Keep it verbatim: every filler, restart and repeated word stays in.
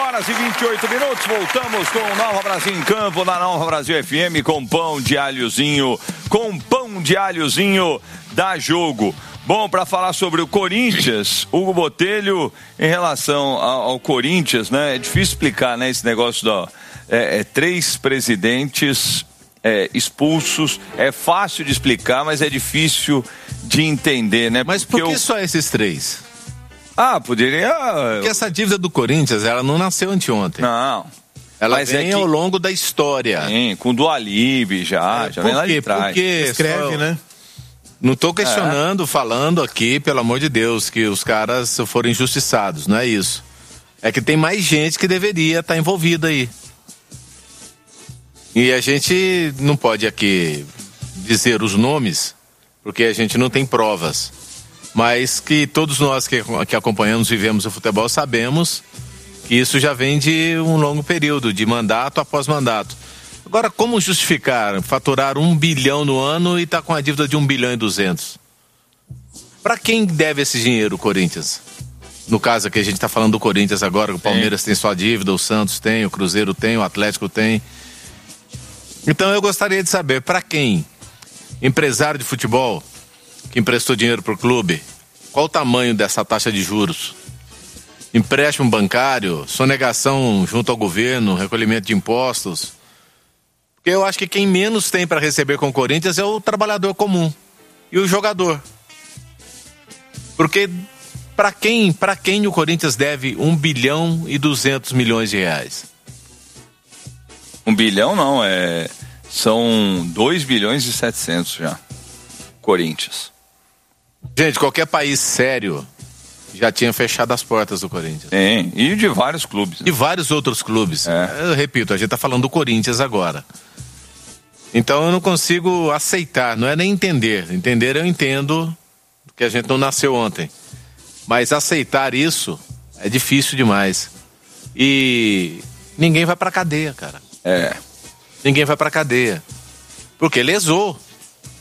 horas e vinte e oito minutos, voltamos com o Nova Brasil em Campo, na Nova Brasil F M, com pão de alhozinho, com pão de alhozinho da Jogo. Bom, para falar sobre o Corinthians, Hugo Botelho, em relação ao, ao Corinthians, né, é difícil explicar, né, esse negócio da é, é, três presidentes é, expulsos, é fácil de explicar, mas é difícil de entender, né? Mas por que eu... só esses três? Ah, poderia... Porque essa dívida do Corinthians, ela não nasceu anteontem. Não. Ela Mas vem é que... ao longo da história. Sim, com o do Alibe já, é, já vem lá de trás. Porque escreve, só... né? Não estou questionando, é. falando aqui, pelo amor de Deus, que os caras foram injustiçados, não é isso. É que tem mais gente que deveria estar envolvida aí. E a gente não pode aqui dizer os nomes, porque a gente não tem provas. Mas que todos nós que, que acompanhamos, vivemos o futebol, sabemos que isso já vem de um longo período, de mandato após mandato. Agora, como justificar faturar um bilhão no ano e estar tá com a dívida de um bilhão e duzentos? Para quem deve esse dinheiro, o Corinthians? No caso aqui, a gente está falando do Corinthians agora, o Palmeiras Sim. tem sua dívida, o Santos tem, o Cruzeiro tem, o Atlético tem. Então eu gostaria de saber, para quem? Empresário de futebol que emprestou dinheiro para o clube, qual o tamanho dessa taxa de juros? Empréstimo bancário, sonegação junto ao governo, recolhimento de impostos. Porque eu acho que quem menos tem para receber com o Corinthians é o trabalhador comum e o jogador. Porque para quem, para quem o Corinthians deve um bilhão e duzentos milhões de reais? Um bilhão não, é... são dois bilhões e setecentos já. Corinthians. Gente, qualquer país sério já tinha fechado as portas do Corinthians. Tem, e de vários clubes. E vários outros clubes. É. Eu repito, a gente tá falando do Corinthians agora. Então eu não consigo aceitar, não é nem entender. Entender eu entendo que a gente não nasceu ontem. Mas aceitar isso é difícil demais. E ninguém vai pra cadeia, cara. É. Ninguém vai pra cadeia. Porque lesou.